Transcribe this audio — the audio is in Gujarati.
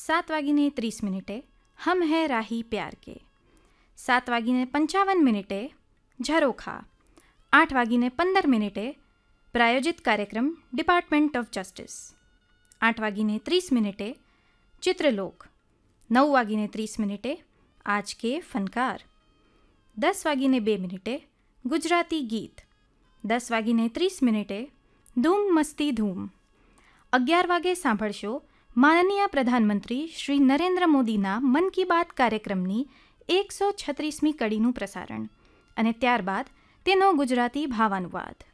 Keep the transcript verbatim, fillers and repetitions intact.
સાત વાગીને ત્રીસ મિનિટે હમ હૈ રાહી પ્યાર કે, સાત વાગીને પંચાવન મિનિટે ઝરોખા, આઠ વાગીને પંદર મિનિટે પ્રાયોજિત કાર્યક્રમ ડિપાર્ટમેન્ટ ઓફ જસ્ટિસ, આઠ વાગીને ત્રીસ મિનિટે ચિત્રલોક, નવ વાગીને ત્રીસ મિનિટે આજ કે ફનકાર, દસ વાગીને બે મિનિટે ગુજરાતી ગીત, દસ વાગીને ત્રીસ મિનિટે ધૂમ મસ્તી ધૂમ, અગિયાર વાગે સાંભળશો માનનીય પ્રધાનમંત્રી શ્રી નરેન્દ્ર મોદીના મન કી બાત કાર્યક્રમની એકસો છત્રીસમી કડીનું પ્રસારણ અને ત્યારબાદ તેનો ગુજરાતી ભાવાનુવાદ.